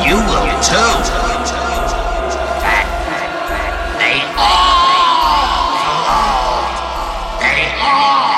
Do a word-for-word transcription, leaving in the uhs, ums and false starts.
You will too. That they all flow. They all